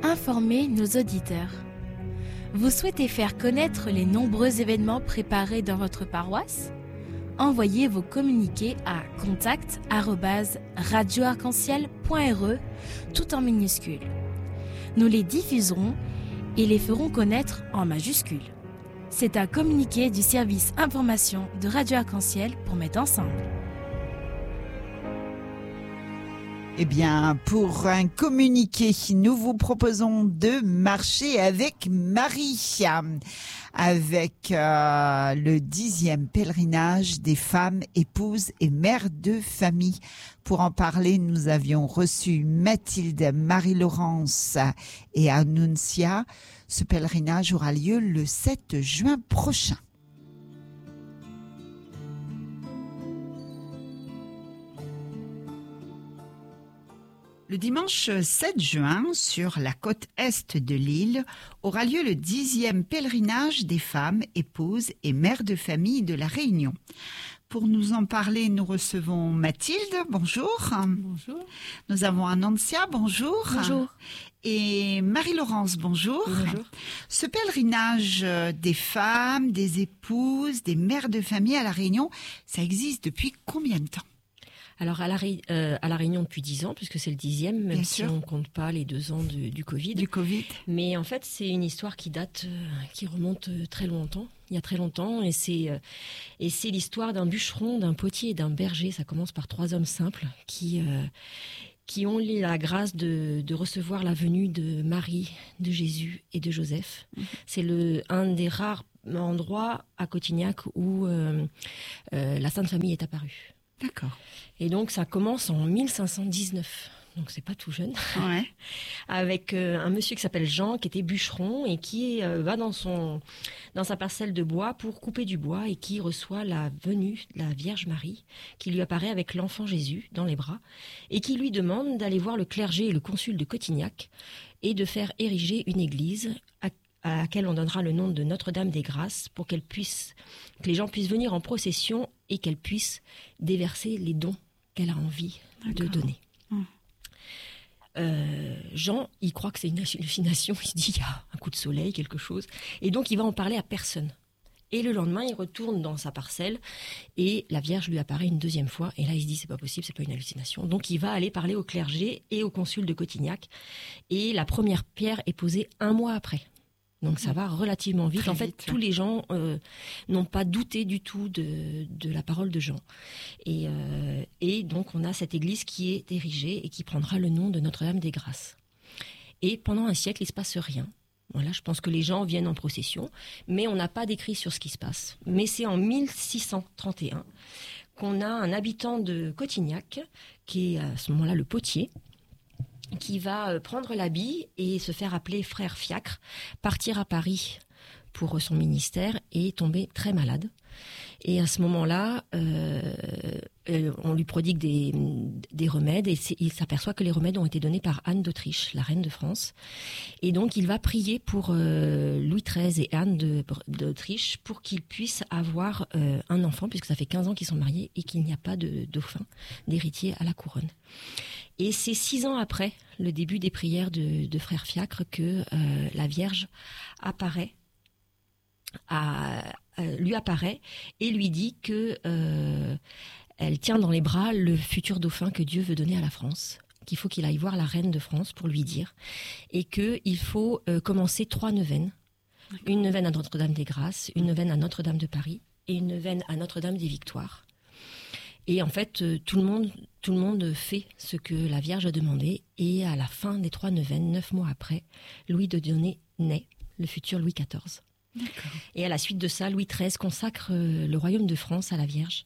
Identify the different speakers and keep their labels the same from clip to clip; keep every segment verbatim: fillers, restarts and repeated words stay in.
Speaker 1: informer nos auditeurs. Vous souhaitez faire connaître les nombreux événements préparés dans votre paroisse ? Envoyez vos communiqués à contact arobase radio arc en ciel point r e tout en minuscules. Nous les diffuserons et les ferons connaître en majuscules. C'est un communiqué du service information de Radio Arc-en-Ciel pour mettre ensemble.
Speaker 2: Eh bien, pour un communiqué, nous vous proposons de marcher avec Marie, avec euh, le dixième pèlerinage des femmes, épouses et mères de famille. Pour en parler, nous avions reçu Mathilde, Marie-Laurence et Annoncia. Ce pèlerinage aura lieu le sept juin prochain. Le dimanche sept juin, sur la côte est de l'île, aura lieu le dixième pèlerinage des femmes, épouses et mères de famille de la Réunion. Pour nous en parler, nous recevons Mathilde, bonjour.
Speaker 3: Bonjour.
Speaker 2: Nous avons Annoncia, bonjour.
Speaker 3: Bonjour.
Speaker 2: Et Marie-Laurence, bonjour.
Speaker 3: Bonjour.
Speaker 2: Ce pèlerinage des femmes, des épouses, des mères de famille à la Réunion, ça existe depuis combien de temps ?
Speaker 3: Alors à la, euh, à la Réunion depuis dix ans, puisque c'est le dixième, même
Speaker 2: Bien
Speaker 3: si
Speaker 2: sûr.
Speaker 3: on ne compte pas les deux ans de, du Covid.
Speaker 2: Du Covid.
Speaker 3: Mais en fait, c'est une histoire qui date, euh, qui remonte euh, très longtemps, il y a très longtemps. Et c'est, euh, et c'est l'histoire d'un bûcheron, d'un potier et d'un berger. Ça commence par trois hommes simples qui, euh, qui ont la grâce de, de recevoir la venue de Marie, de Jésus et de Joseph. Mmh. C'est le, un des rares endroits à Cotignac où euh, euh, la Sainte Famille est apparue.
Speaker 2: D'accord.
Speaker 3: Et donc, ça commence en mille cinq cent dix-neuf. Donc, c'est pas tout jeune.
Speaker 2: Ouais.
Speaker 3: Avec euh, un monsieur qui s'appelle Jean, qui était bûcheron et qui euh, va dans son, dans sa parcelle de bois pour couper du bois et qui reçoit la venue de la Vierge Marie, qui lui apparaît avec l'enfant Jésus dans les bras et qui lui demande d'aller voir le clergé et le consul de Cotignac et de faire ériger une église à à laquelle on donnera le nom de Notre-Dame des Grâces pour qu'elle puisse, que les gens puissent venir en procession et qu'elle puisse déverser les dons qu'elle a envie D'accord. de donner. Hum. Euh, Jean, il croit que c'est une hallucination, il se dit il y a un coup de soleil, quelque chose, et donc il va en parler à personne. Et le lendemain, il retourne dans sa parcelle et la Vierge lui apparaît une deuxième fois. Et là, il se dit, c'est pas possible, c'est pas une hallucination. Donc, il va aller parler au clergé et au consul de Cotignac. Et la première pierre est posée un mois après. Donc ça va relativement vite. Très en fait, vite. Tous les gens euh, n'ont pas douté du tout de, de la parole de Jean. Et, euh, et donc on a cette église qui est érigée et qui prendra le nom de Notre-Dame des Grâces. Et pendant un siècle, il ne se passe rien. Voilà, je pense que les gens viennent en procession, mais on n'a pas d'écrit sur ce qui se passe. Mais c'est en mille six cent trente et un qu'on a un habitant de Cotignac, qui est à ce moment-là le potier, qui va prendre l'habit et se faire appeler frère Fiacre, partir à Paris pour son ministère et tomber très malade. Et à ce moment-là, euh, on lui prodigue des, des remèdes et il s'aperçoit que les remèdes ont été donnés par Anne d'Autriche, la reine de France. Et donc, il va prier pour euh, Louis treize et Anne de, d'Autriche pour qu'ils puissent avoir euh, un enfant, puisque ça fait quinze ans qu'ils sont mariés et qu'il n'y a pas de dauphin, d'héritier à la couronne. Et c'est six ans après le début des prières de, de frère Fiacre que euh, la Vierge apparaît, à, euh, lui apparaît et lui dit que euh, elle tient dans les bras le futur dauphin que Dieu veut donner à la France, qu'il faut qu'il aille voir la reine de France pour lui dire, et qu'il faut euh, commencer trois neuvaines, D'accord. une neuvaine à Notre-Dame des Grâces, une neuvaine à Notre-Dame de Paris et une neuvaine à Notre-Dame des Victoires. Et en fait, tout le monde, tout le monde fait ce que la Vierge a demandé. Et à la fin des trois neuvaines, neuf mois après, Louis de Dionée naît, le futur Louis quatorze. D'accord. Et à la suite de ça, Louis treize consacre le royaume de France à la Vierge.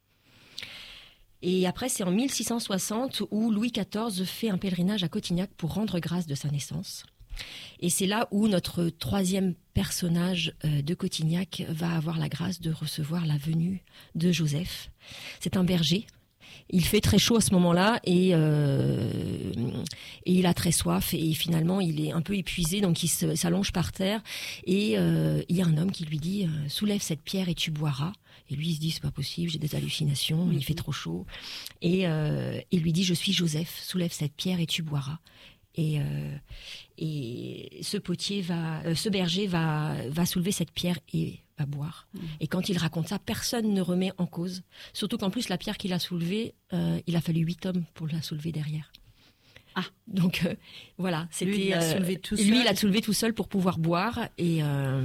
Speaker 3: Et après, c'est en mille six cent soixante où Louis quatorze fait un pèlerinage à Cotignac pour rendre grâce de sa naissance. Et c'est là où notre troisième personnage euh, de Cotignac va avoir la grâce de recevoir la venue de Joseph. C'est un berger. Il fait très chaud à ce moment-là et, euh, et il a très soif et finalement il est un peu épuisé, donc il se, s'allonge par terre et euh, il y a un homme qui lui dit euh, « Soulève cette pierre et tu boiras ». Et lui il se dit « C'est pas possible, j'ai des hallucinations, mmh. il fait trop chaud ». Et euh, il lui dit « Je suis Joseph, soulève cette pierre et tu boiras ». Et, euh, et ce potier va, euh, ce berger va, va soulever cette pierre et va boire. Mmh. Et quand il raconte ça, personne ne remet en cause. Surtout qu'en plus, la pierre qu'il a soulevée, euh, il a fallu huit hommes pour la soulever derrière.
Speaker 2: Ah.
Speaker 3: Donc euh, voilà, c'était
Speaker 2: lui, il l'a soulevé tout seul.
Speaker 3: Lui, il l'a soulevé tout seul pour pouvoir boire, et, euh,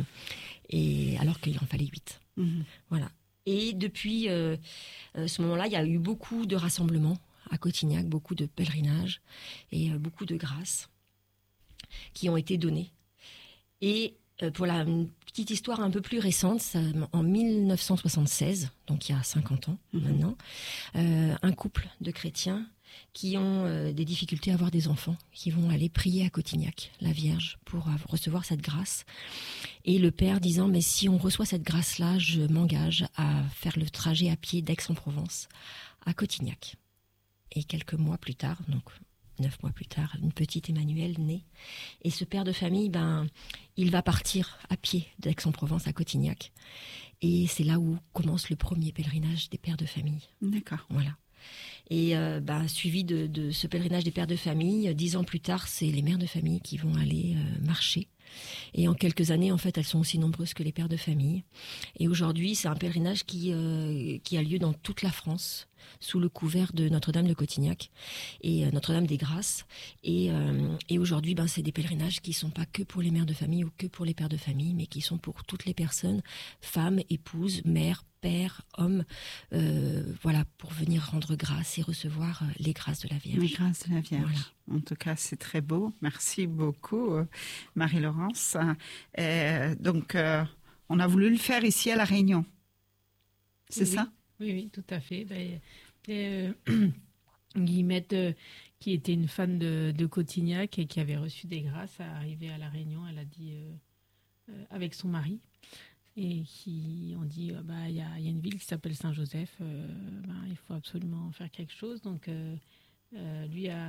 Speaker 3: et alors qu'il en fallait huit. Mmh. Voilà. Et depuis euh, ce moment-là, il y a eu beaucoup de rassemblements à Cotignac, beaucoup de pèlerinages et euh, beaucoup de grâces qui ont été données. Et euh, pour la une petite histoire un peu plus récente, ça, en mille neuf cent soixante-seize, donc il y a cinquante ans mmh. maintenant, euh, un couple de chrétiens qui ont euh, des difficultés à avoir des enfants, qui vont aller prier à Cotignac, la Vierge, pour euh, recevoir cette grâce. Et le père disant, mais si on reçoit cette grâce-là, je m'engage à faire le trajet à pied d'Aix-en-Provence à Cotignac. Et quelques mois plus tard, donc neuf mois plus tard, une petite Emmanuelle naît. Et ce père de famille, ben, il va partir à pied d'Aix-en-Provence à Cotignac. Et c'est là où commence le premier pèlerinage des pères de famille.
Speaker 2: D'accord.
Speaker 3: Voilà. Et euh, ben, suivi de, de ce pèlerinage des pères de famille, dix ans plus tard, c'est les mères de famille qui vont aller euh, marcher. Et en quelques années, en fait, elles sont aussi nombreuses que les pères de famille. Et aujourd'hui, c'est un pèlerinage qui, euh, qui a lieu dans toute la France, sous le couvert de Notre-Dame de Cotignac et euh, Notre-Dame des Grâces. Et, euh, et aujourd'hui, ben, c'est des pèlerinages qui ne sont pas que pour les mères de famille ou que pour les pères de famille, mais qui sont pour toutes les personnes, femmes, épouses, mères, pères, hommes, euh, voilà, pour venir rendre grâce et recevoir euh, les grâces de la Vierge.
Speaker 2: Les grâces de la Vierge. Voilà. En tout cas, c'est très beau. Merci beaucoup, euh, Marie-Laurence. Euh, donc, euh, on a voulu le faire ici à La Réunion. C'est
Speaker 4: oui,
Speaker 2: ça?
Speaker 4: Oui, oui, tout à fait. Ben, euh, Guillemette, euh, qui était une fan de, de Cotignac et qui avait reçu des grâces, à arriver à La Réunion, elle a dit, euh, euh, avec son mari, et qui ont dit, euh, bah, y a, y a une ville qui s'appelle Saint-Joseph, euh, bah, il faut absolument faire quelque chose. Donc, euh, euh, lui a,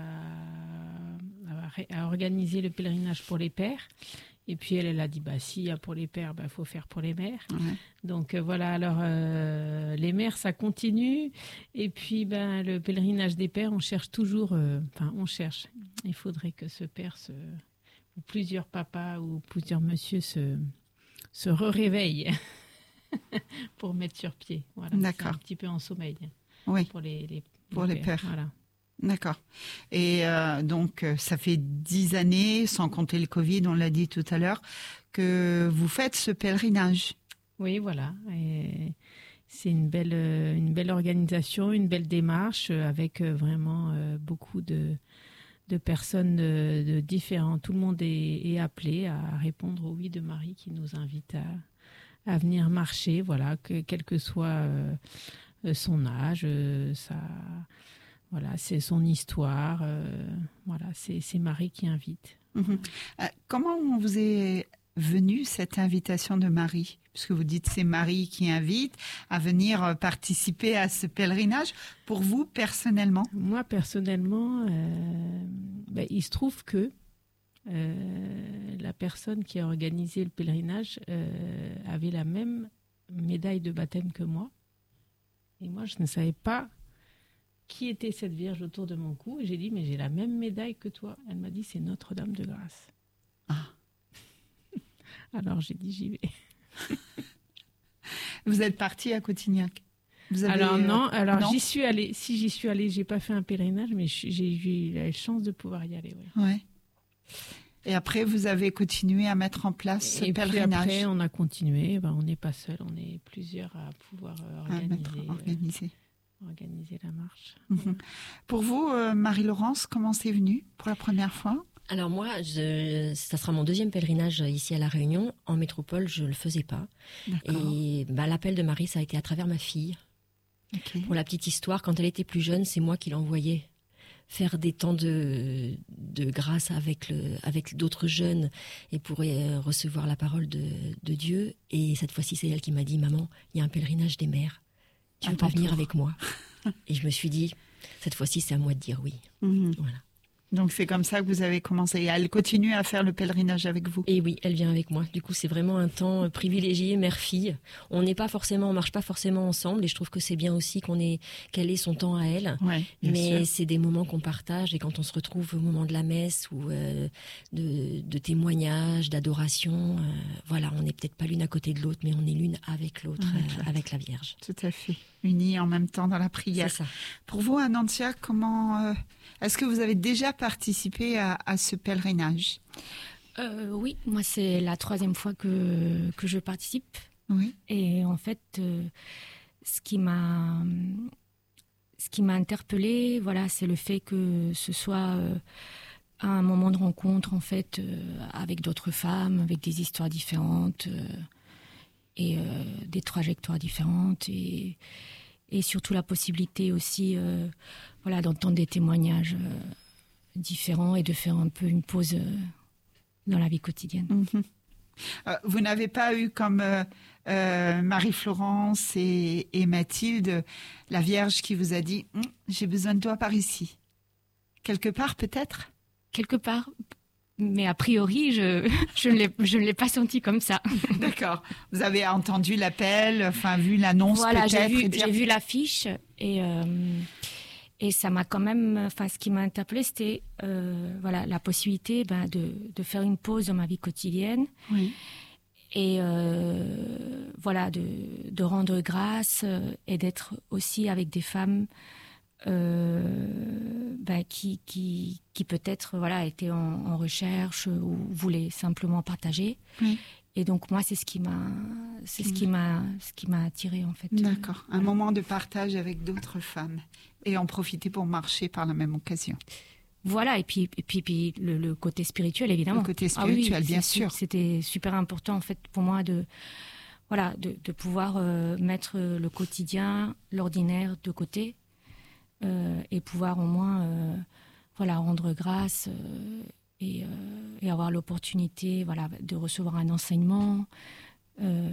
Speaker 4: a, a organisé le pèlerinage pour les pères. Et puis elle, elle a dit, bah si, pour les pères, bah faut faire pour les mères. Ouais. Donc euh, voilà, alors euh, les mères, ça continue. Et puis ben le pèlerinage des pères, on cherche toujours, enfin euh, on cherche. Il faudrait que ce père, se, ou plusieurs papas ou plusieurs messieurs se, se réveillent pour mettre sur pied. Voilà,
Speaker 2: d'accord.
Speaker 4: C'est un petit peu en sommeil.
Speaker 2: Oui.
Speaker 4: Pour les, les,
Speaker 2: pour
Speaker 4: les
Speaker 2: les
Speaker 4: pères.
Speaker 2: pères.
Speaker 4: Voilà.
Speaker 2: D'accord. Et euh, donc, ça fait dix années, sans compter le Covid, on l'a dit tout à l'heure, que vous faites ce pèlerinage.
Speaker 4: Oui, voilà. Et c'est une belle, une belle organisation, une belle démarche avec vraiment beaucoup de, de personnes de, de différentes. Tout le monde est, est appelé à répondre au oui de Marie qui nous invite à, à venir marcher, voilà, que, quel que soit euh, son âge, euh, sa... Voilà, c'est son histoire. Euh, voilà, c'est, c'est Marie qui invite.
Speaker 2: Mmh. Euh, comment vous est venue cette invitation de Marie? Puisque vous dites c'est Marie qui invite à venir participer à ce pèlerinage. Pour vous, personnellement?
Speaker 4: Moi, personnellement, euh, ben, il se trouve que euh, la personne qui a organisé le pèlerinage euh, avait la même médaille de baptême que moi. Et moi, je ne savais pas qui était cette Vierge autour de mon cou. Et j'ai dit, mais j'ai la même médaille que toi. Elle m'a dit, c'est Notre-Dame de Grâce.
Speaker 2: Ah.
Speaker 4: Alors j'ai dit, j'y vais.
Speaker 2: Vous êtes partie à Cotignac? Vous avez,
Speaker 4: alors non, alors
Speaker 2: non
Speaker 4: j'y suis allée. Si j'y suis allée, j'ai pas fait un pèlerinage, mais j'ai eu la chance de pouvoir y aller. Ouais.
Speaker 2: Ouais. Et après, vous avez continué à mettre en place ce
Speaker 4: et
Speaker 2: pèlerinage.
Speaker 4: Et puis après, on a continué. Ben, on n'est pas seul, on est plusieurs à pouvoir euh, organiser. À mettre,
Speaker 2: organiser.
Speaker 4: Euh, organiser la marche.
Speaker 2: Mmh. Pour vous, euh, Marie-Laurence, comment c'est venu pour la première fois?
Speaker 3: Alors moi, je, ça sera mon deuxième pèlerinage ici à La Réunion. En métropole, je ne le faisais pas. D'accord. Et bah, l'appel de Marie, ça a été à travers ma fille. Okay. Pour la petite histoire, quand elle était plus jeune, c'est moi qui l'envoyais faire des temps de, de grâce avec, le, avec d'autres jeunes et pour euh, recevoir la parole de, de Dieu. Et cette fois-ci, c'est elle qui m'a dit, maman, il y a un pèlerinage des mères. Tu veux pas venir avec moi? Et je me suis dit, cette fois-ci, c'est à moi de dire oui. Mmh. Voilà.
Speaker 2: Donc c'est comme ça que vous avez commencé. Et elle continue à faire le pèlerinage avec vous.
Speaker 3: Et oui, elle vient avec moi. Du coup, c'est vraiment un temps privilégié, mère-fille. On n'est pas forcément, on marche pas forcément ensemble, et je trouve que c'est bien aussi qu'on ait qu'elle ait son temps à elle.
Speaker 2: Ouais, bien
Speaker 3: Mais
Speaker 2: sûr.
Speaker 3: c'est des moments qu'on partage, et quand on se retrouve au moment de la messe ou euh, de, de témoignage, d'adoration, euh, voilà, on n'est peut-être pas l'une à côté de l'autre, mais on est l'une avec l'autre,
Speaker 2: Avec
Speaker 3: euh,
Speaker 2: l'autre.
Speaker 3: avec la Vierge.
Speaker 2: Tout à fait. Unis en même temps dans la prière.
Speaker 3: C'est ça.
Speaker 2: Pour vous, Anantia, comment euh, est-ce que vous avez déjà participé à, à ce pèlerinage?
Speaker 5: Euh, oui, moi c'est la troisième fois que, que je participe.
Speaker 2: Oui.
Speaker 5: Et en fait, euh, ce qui m'a ce qui m'a interpellée, voilà, c'est le fait que ce soit euh, un moment de rencontre en fait euh, avec d'autres femmes, avec des histoires différentes euh, et euh, des trajectoires différentes et et surtout la possibilité aussi, euh, voilà, d'entendre des témoignages euh, différents et de faire un peu une pause euh, dans la vie quotidienne.
Speaker 2: Mm-hmm. Euh, vous n'avez pas eu comme euh, euh, Marie-Florence et, et Mathilde, la Vierge qui vous a dit hm, « j'ai besoin de toi par ici ». Quelque part peut-être?
Speaker 5: Quelque part, mais a priori, je, je ne l'ai, je ne l'ai pas senti comme ça.
Speaker 2: D'accord. Vous avez entendu l'appel, enfin vu l'annonce
Speaker 5: Voilà, j'ai
Speaker 2: peut-être
Speaker 5: vu,
Speaker 2: et dire...
Speaker 5: j'ai vu l'affiche et, euh, et ça m'a quand même... Enfin, ce qui m'a interpellée, c'était euh, voilà, la possibilité ben, de, de faire une pause dans ma vie quotidienne.
Speaker 2: Oui.
Speaker 5: Et euh, voilà, de, de rendre grâce euh, et d'être aussi avec des femmes euh, ben, qui, qui, qui peut-être voilà, étaient en, en recherche ou voulaient simplement partager.
Speaker 2: Oui.
Speaker 5: Et donc moi, c'est ce qui m'a, c'est ce qui m'a, ce qui m'a attirée en fait.
Speaker 2: D'accord. Un
Speaker 5: Voilà.
Speaker 2: moment de partage avec d'autres femmes et en profiter pour marcher par la même occasion.
Speaker 5: Voilà, et puis, et puis, puis le, le côté spirituel, évidemment.
Speaker 2: Le côté
Speaker 5: Ah oui,
Speaker 2: spirituel,
Speaker 5: oui,
Speaker 2: bien
Speaker 5: c'est-
Speaker 2: sûr.
Speaker 5: C'était super important, en fait, pour moi, de, voilà, de, de pouvoir euh, mettre le quotidien, l'ordinaire de côté, euh, et pouvoir au moins, euh, voilà, rendre grâce euh, et, euh, et avoir l'opportunité, voilà, de recevoir un enseignement, euh,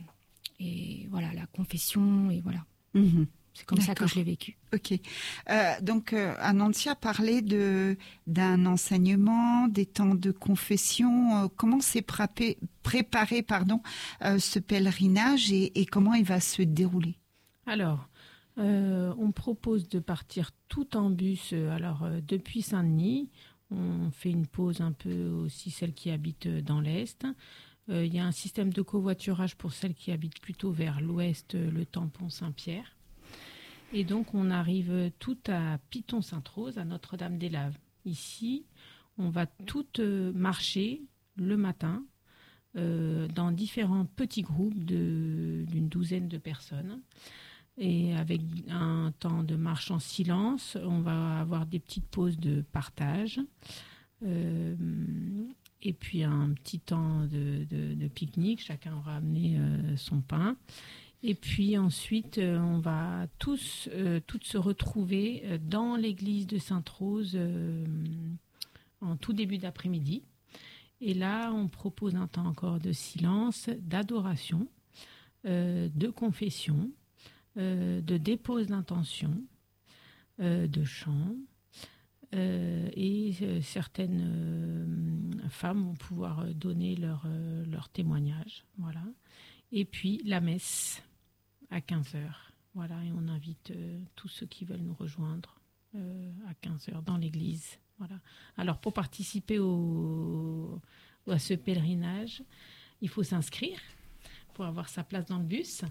Speaker 5: et voilà, la confession, et voilà.
Speaker 2: Mhm.
Speaker 5: C'est comme ça que
Speaker 2: D'accord.
Speaker 5: je l'ai vécu.
Speaker 2: Ok. Euh, donc, euh, Anantia parlait de d'un enseignement, des temps de confession. Euh, comment s'est prapé- préparé, pardon, euh, ce pèlerinage et, et comment il va se dérouler?
Speaker 4: Alors, euh, on propose de partir tout en bus. euh, Alors, euh, depuis Saint-Denis, on fait une pause un peu aussi celles qui habitent euh, dans l'Est. Euh, Il y a un système de covoiturage pour celles qui habitent plutôt vers l'Ouest, euh, le tampon Saint-Pierre. Et donc, on arrive tout à Piton-Sainte-Rose, à Notre-Dame-des-Laves. Ici, on va toutes euh, marcher le matin euh, dans différents petits groupes de- d'une douzaine de personnes. Et avec un temps de marche en silence, on va avoir des petites pauses de partage. Euh, et puis un petit temps de, de- de pique-nique. Chacun aura amené euh, son pain. Et puis ensuite, euh, on va tous, euh, toutes se retrouver euh, dans l'église de Sainte-Rose euh, en tout début d'après-midi. Et là, on propose un temps encore de silence, d'adoration, euh, de confession, euh, de dépose d'intention, euh, de chant. Euh, et euh, certaines euh, femmes vont pouvoir donner leur, euh, leur témoignage. Voilà. Et puis la messe à quinze heures. Voilà, et on invite euh, tous ceux qui veulent nous rejoindre euh, à quinze heures dans l'église. Voilà. Alors, pour participer au, à ce pèlerinage, il faut s'inscrire pour avoir sa place dans le bus.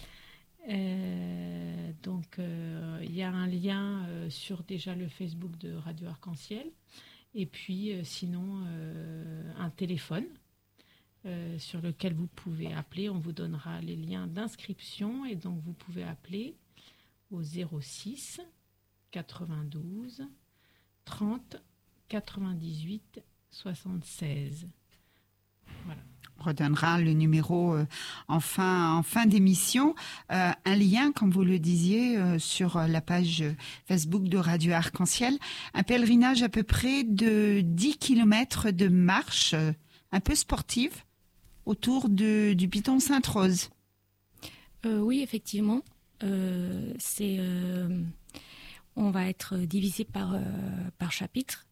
Speaker 4: Euh, donc, euh, il y a un lien euh, sur déjà le Facebook de Radio Arc-en-Ciel. Et puis, euh, sinon, euh, un téléphone. Euh, sur lequel vous pouvez appeler. On vous donnera les liens d'inscription et donc vous pouvez appeler au zéro six quatre-vingt-douze trente quatre-vingt-dix-huit soixante-seize. Voilà.
Speaker 2: On redonnera le numéro euh, en fin, en fin d'émission. Euh, un lien, comme vous le disiez, euh, sur la page Facebook de Radio Arc-en-Ciel. Un pèlerinage à peu près de dix kilomètres de marche, euh, un peu sportive, autour de, du Piton Sainte-Rose.
Speaker 5: Euh, oui, effectivement. Euh, c'est, euh, on va être divisé par, euh, par chapitre.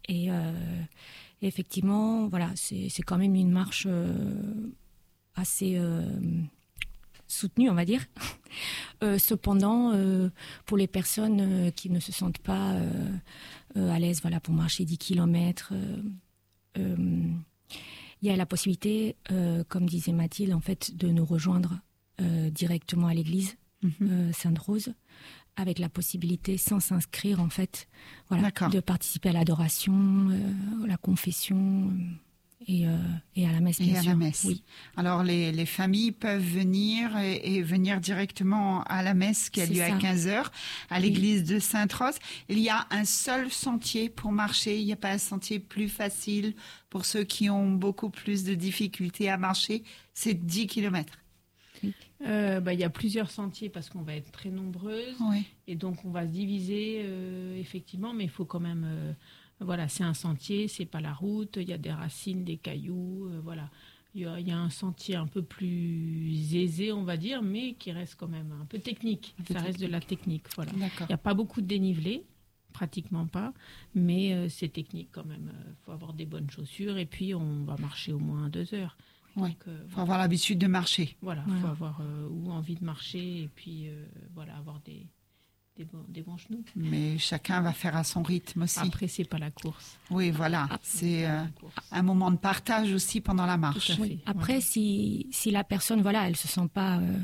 Speaker 5: Et euh, effectivement, voilà, c'est, c'est quand même une marche euh, assez euh, soutenue, on va dire. Euh, cependant, euh, pour les personnes euh, qui ne se sentent pas euh, euh, à l'aise, voilà, pour marcher dix kilomètres, euh, euh, il y a la possibilité, euh, comme disait Mathilde, en fait, de nous rejoindre euh, directement à l'église
Speaker 2: Mhm.
Speaker 5: euh, Sainte-Rose, avec la possibilité, sans s'inscrire, en fait, voilà,
Speaker 2: D'accord.
Speaker 5: de participer à l'adoration, euh, la confession euh, et, euh, et à la messe,
Speaker 2: Et
Speaker 5: bien
Speaker 2: à
Speaker 5: sûr.
Speaker 2: la messe.
Speaker 5: Oui,
Speaker 2: Alors, les, les familles peuvent venir et, et venir directement à la messe qui a
Speaker 5: C'est
Speaker 2: lieu à
Speaker 5: ça.
Speaker 2: quinze heures à l'église de Sainte-Rose. Il y a un seul sentier pour marcher. Il n'y a pas un sentier plus facile pour ceux qui ont beaucoup plus de difficultés à marcher. C'est dix kilomètres.
Speaker 4: Euh, bah, il y a plusieurs sentiers parce qu'on va être très nombreuses
Speaker 2: Oui.
Speaker 4: et donc on va se diviser euh, effectivement, mais il faut quand même, euh, voilà, c'est un sentier, c'est pas la route, il y a des racines, des cailloux, euh, voilà. Il y, a, il y a un sentier un peu plus aisé, on va dire, mais qui reste quand même un peu technique.
Speaker 2: Un peu
Speaker 4: Ça reste de la technique, voilà.
Speaker 2: D'accord.
Speaker 4: Il n'y a pas beaucoup de dénivelé, pratiquement pas, mais euh, c'est technique quand même. Il faut avoir des bonnes chaussures et puis on va marcher au moins deux heures.
Speaker 2: Oui.
Speaker 4: Donc, euh,
Speaker 2: Il faut avoir l'habitude de marcher.
Speaker 4: voilà, il
Speaker 5: Voilà.
Speaker 4: faut avoir euh, ou envie de marcher et puis euh, voilà, avoir des, des, bons, des bons genoux.
Speaker 2: Mais chacun va faire à son rythme aussi.
Speaker 4: Après, c'est pas la course.
Speaker 2: Oui, voilà. C'est
Speaker 4: pas
Speaker 2: euh,
Speaker 4: la course.
Speaker 2: un moment de partage aussi pendant la marche.
Speaker 4: Tout à fait.
Speaker 5: Oui. Après,
Speaker 4: Voilà.
Speaker 5: si, si la personne, voilà, elle se sent pas... euh,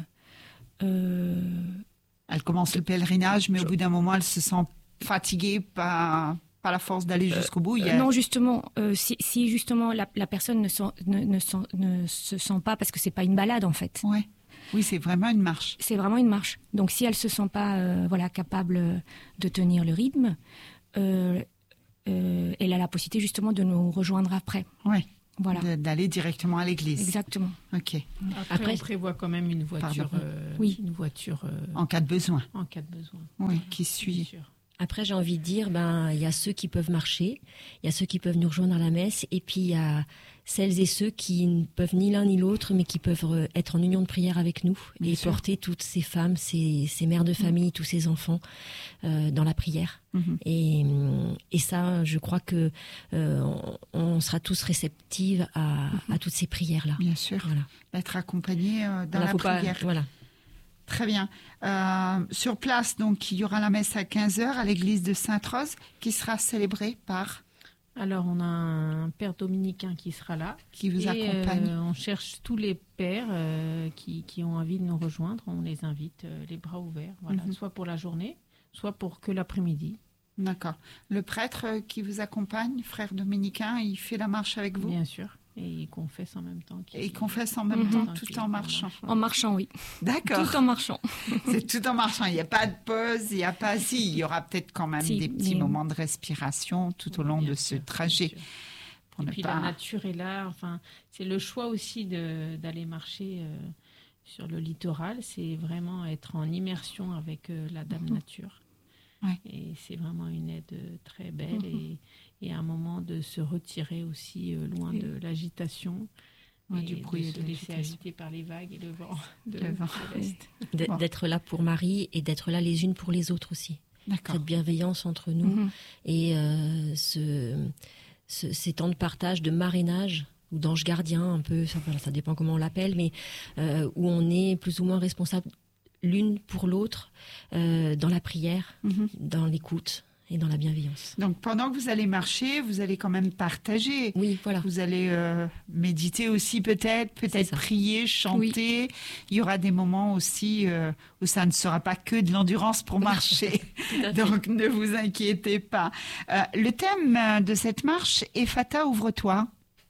Speaker 5: euh,
Speaker 2: Elle commence le pèlerinage, mais au bout d'un moment, elle se sent fatiguée par, par la force d'aller jusqu'au bout. Il y a-
Speaker 5: Euh, non, justement, euh, si, si justement la, la personne ne, sent- ne, ne, sent- ne se sent pas, parce que c'est pas une balade en fait,
Speaker 2: Ouais. Oui, c'est vraiment une marche.
Speaker 5: c'est vraiment une marche. Donc si elle se sent pas, euh, voilà, capable euh, de tenir le rythme, euh, euh, elle a la possibilité justement de nous rejoindre après.
Speaker 2: Ouais.
Speaker 5: Voilà,
Speaker 2: De- D'aller directement à l'église.
Speaker 5: exactement.
Speaker 2: Ok.
Speaker 4: Après,
Speaker 3: Après-
Speaker 4: on prévoit quand même une voiture,
Speaker 2: Pardon.
Speaker 4: euh,
Speaker 5: Oui.
Speaker 4: une voiture euh,
Speaker 2: En cas de besoin.
Speaker 4: en cas de besoin.
Speaker 2: Oui, qui
Speaker 4: Bien
Speaker 2: suit.
Speaker 4: sûr.
Speaker 3: Après, j'ai envie de dire, ben, il y a ceux qui peuvent marcher, il y a ceux qui peuvent nous rejoindre à la messe, et puis il y a celles et ceux qui ne peuvent ni l'un ni l'autre, mais qui peuvent euh, être en union de prière avec nous
Speaker 2: Bien
Speaker 3: et
Speaker 2: sûr.
Speaker 3: porter toutes ces femmes, ces, ces mères de famille, tous ces enfants euh, dans la prière.
Speaker 2: Mhm.
Speaker 3: Et, hum, et ça, je crois que euh, on, on sera tous réceptives à, à toutes ces prières-là.
Speaker 2: Bien sûr.
Speaker 3: Voilà.
Speaker 2: D'être accompagné euh, dans
Speaker 3: Voilà,
Speaker 2: la
Speaker 3: faut pas-
Speaker 2: prière.
Speaker 3: voilà.
Speaker 2: Très bien. Euh, sur place, donc, il y aura la messe à quinze heures à l'église de Sainte-Rose qui sera célébrée par
Speaker 4: Alors, on a un père dominicain qui sera là.
Speaker 2: qui vous
Speaker 4: Et,
Speaker 2: accompagne.
Speaker 4: euh, on cherche tous les pères euh, qui, qui ont envie de nous rejoindre. On les invite euh, les bras ouverts, voilà,
Speaker 2: Mhm.
Speaker 4: soit pour la journée, soit pour que l'après-midi.
Speaker 2: D'accord. Le prêtre euh, qui vous accompagne, frère dominicain, il fait la marche avec vous
Speaker 4: Bien sûr. Et il confesse en même temps. qu'il-
Speaker 2: et il confesse en même
Speaker 5: Mhm.
Speaker 2: temps
Speaker 4: qu'il
Speaker 2: tout
Speaker 4: est
Speaker 2: en marchant.
Speaker 5: En marchant, oui.
Speaker 2: D'accord.
Speaker 5: Tout en marchant.
Speaker 2: C'est tout en marchant. Il n'y a pas de pause, il n'y a pas. Si, il y aura peut-être quand même
Speaker 5: Si,
Speaker 2: des petits
Speaker 5: mais-
Speaker 2: moments de respiration tout au long
Speaker 4: Bien
Speaker 2: de
Speaker 4: sûr,
Speaker 2: ce trajet.
Speaker 4: bien sûr.
Speaker 2: Pour
Speaker 4: Et
Speaker 2: ne
Speaker 4: puis
Speaker 2: pas...
Speaker 4: la nature est là. Enfin, c'est le choix aussi de- d'aller marcher euh, sur le littoral. C'est vraiment être en immersion avec euh, la Dame
Speaker 2: Mhm.
Speaker 4: Nature.
Speaker 2: Ouais.
Speaker 4: Et c'est vraiment une aide euh, très belle et, et un moment de se retirer aussi euh, loin
Speaker 2: Et-
Speaker 4: de l'agitation.
Speaker 2: Ouais,
Speaker 4: et
Speaker 2: du bruit
Speaker 4: de
Speaker 2: et
Speaker 4: se
Speaker 2: de
Speaker 4: laisser
Speaker 2: l'agitation.
Speaker 4: agiter par les vagues et le vent de,
Speaker 2: Le vent.
Speaker 4: de l'Est.
Speaker 3: D-
Speaker 2: Bon.
Speaker 3: D'être là pour Marie et d'être là les unes pour les autres aussi.
Speaker 2: D'accord.
Speaker 3: Cette bienveillance entre nous.
Speaker 5: Mhm.
Speaker 3: Et euh, ce, ce- ces temps de partage, de marrainage ou d'ange gardien, un peu, ça, voilà, ça dépend comment on l'appelle, mais euh, où on est plus ou moins responsable l'une pour l'autre euh, dans la prière,
Speaker 2: Mhm.
Speaker 3: dans l'écoute et dans la bienveillance.
Speaker 2: Donc pendant que vous allez marcher, vous allez quand même partager.
Speaker 3: Oui, voilà.
Speaker 2: Vous allez euh, méditer aussi peut-être,
Speaker 3: C'est
Speaker 2: peut-être
Speaker 3: ça.
Speaker 2: prier, chanter. Il y aura des moments aussi euh, où ça ne sera pas que de l'endurance pour marcher.
Speaker 3: Tout à fait.
Speaker 2: Donc ne vous inquiétez pas. Euh, le thème euh, de cette marche est Fata, ouvre-toi.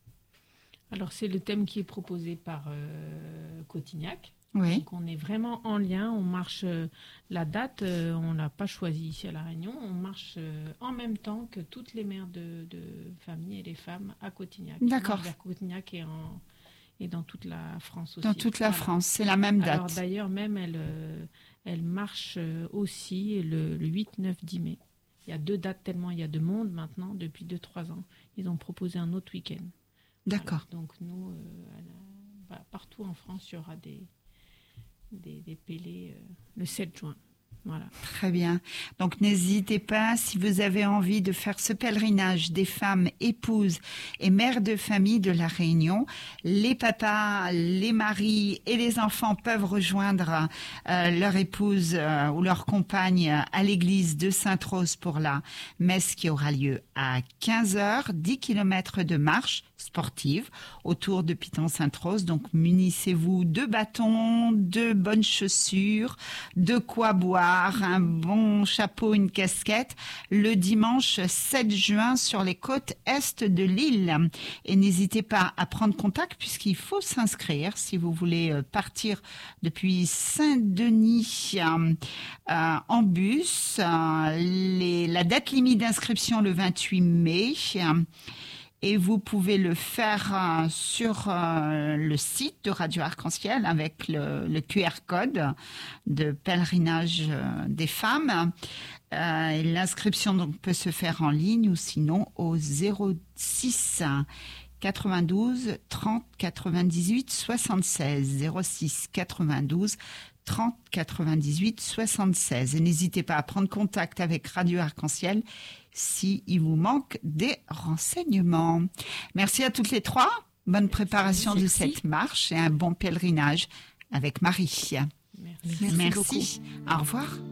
Speaker 4: Alors, c'est le thème qui est proposé par euh, Cotignac.
Speaker 2: Oui.
Speaker 4: Donc, on est vraiment en lien. On marche euh, la date, euh, on l'a pas choisie ici à La Réunion. On marche euh, en même temps que toutes les mères de, de famille et les femmes à Cotignac.
Speaker 2: D'accord.
Speaker 4: Vers Cotignac et, en, et dans toute la France aussi.
Speaker 2: Dans toute la
Speaker 4: Voilà.
Speaker 2: France, c'est la même
Speaker 4: Alors
Speaker 2: date.
Speaker 4: d'ailleurs, même elle, euh, elle marche euh, aussi le, le huit, neuf, dix mai. Il y a deux dates tellement il y a de monde maintenant, depuis deux trois ans. Ils ont proposé un autre week-end.
Speaker 2: D'accord.
Speaker 4: Voilà. Donc nous, euh, à la- bah, partout en France, il y aura des, des, des pélés euh, le sept juin. Voilà.
Speaker 2: Très bien. Donc, n'hésitez pas, si vous avez envie de faire ce pèlerinage des femmes épouses et mères de famille de La Réunion, les papas, les maris et les enfants peuvent rejoindre euh, leur épouse euh, ou leur compagne à l'église de Sainte-Rose pour la messe qui aura lieu à quinze heures, dix kilomètres de marche sportive autour de Piton-Sainte-Rose. Donc, munissez-vous de bâtons, de bonnes chaussures, de quoi boire, un bon chapeau, une casquette, le dimanche sept juin sur les côtes est de l'île. Et n'hésitez pas à prendre contact puisqu'il faut s'inscrire si vous voulez partir depuis Saint-Denis euh, euh, en bus. Euh, les, la date limite d'inscription le vingt-huit mai. Euh, Et vous pouvez le faire euh, sur euh, le site de Radio Arc-en-Ciel avec le, le Q R code de pèlerinage euh, des femmes. Euh, et l'inscription donc peut se faire en ligne ou sinon au zéro six quatre-vingt-douze trente quatre-vingt-dix-huit soixante-seize zéro six quatre-vingt-douze trente quatre-vingt-dix-huit soixante-seize. Et n'hésitez pas à prendre contact avec Radio Arc-en-Ciel si il vous manque des renseignements. Merci à toutes les trois. Bonne préparation Merci. de cette marche et un bon pèlerinage avec Marie.
Speaker 4: Merci.
Speaker 2: Merci. Merci. Au revoir.